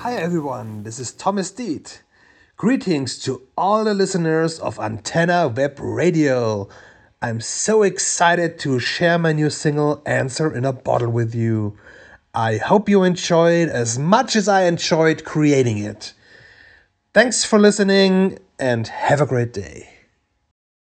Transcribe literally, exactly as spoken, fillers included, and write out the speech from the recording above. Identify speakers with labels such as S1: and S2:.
S1: Hi everyone, this is Thomas Deet. Greetings to all the listeners of Antenna Web Radio. I'm so excited to share my new single Answer in a Bottle with you. I hope you enjoy it as much as I enjoyed creating it. Thanks for listening and have a great day.